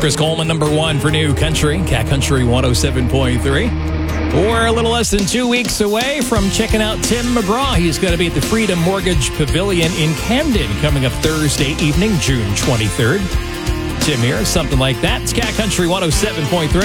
Chris Coleman, number 1 for New Country, Cat Country 107.3. We're a little less than 2 weeks away from checking out Tim McGraw. He's going to be at the Freedom Mortgage Pavilion in Camden coming up Thursday evening, June 23rd. Tim here, something like that. It's Cat Country 107.3.